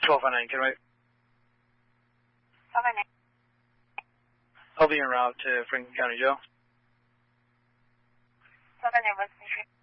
1209, can I? 1209. I'll be en route to Franklin County Jail. 1209 was